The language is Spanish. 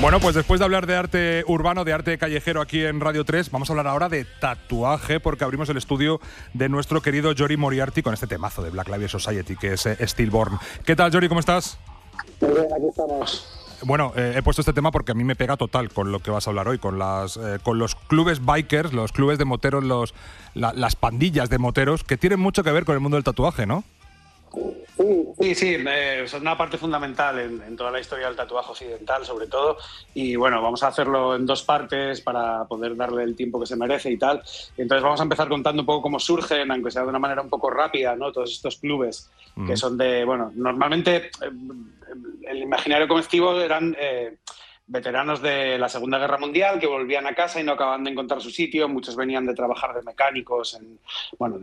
Bueno, pues después de hablar de arte urbano, de arte callejero aquí en Radio 3, vamos a hablar ahora de tatuaje, porque abrimos el estudio de nuestro querido Jory Moriarty con este temazo de Black Lives Society, que es Stillborn. ¿Qué tal, Jory? ¿Cómo estás? Muy bien, aquí estamos. Bueno, he puesto este tema porque a mí me pega total con lo que vas a hablar hoy, con los clubes bikers, los clubes de moteros, las pandillas de moteros, que tienen mucho que ver con el mundo del tatuaje, ¿no? Sí, es una parte fundamental en toda la historia del tatuaje occidental, sobre todo. Y bueno, vamos a hacerlo en dos partes para poder darle el tiempo que se merece y tal. Entonces vamos a empezar contando un poco cómo surgen, aunque sea de una manera un poco rápida, ¿no? Todos estos clubes que son de, bueno, normalmente el imaginario colectivo eran veteranos de la Segunda Guerra Mundial que volvían a casa y no acababan de encontrar su sitio. Muchos venían de trabajar de mecánicos